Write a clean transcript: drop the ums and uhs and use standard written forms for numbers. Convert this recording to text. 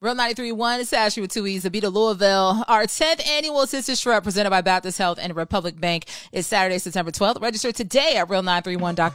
Real 93.1, it's Ashley with 2 E's, Abita Louisville. Our 10th annual Sister Shrub presented by Baptist Health and Republic Bank is Saturday, September 12th. Register today at real931.com.